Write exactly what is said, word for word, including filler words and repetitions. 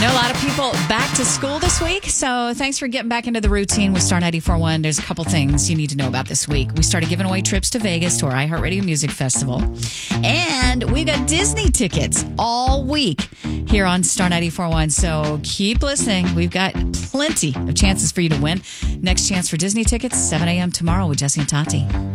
know, a lot of people back to school this week, so thanks for getting back into the routine with Star ninety-four point one. There's a couple things you need to know about this week. We started giving away trips to Vegas to our iHeartRadio Music Festival, and we've got Disney tickets all week here on Star ninety-four point one, so keep listening. We've got plenty of chances for you to win. Next chance for Disney tickets, seven a.m. tomorrow with Jesse and Tati.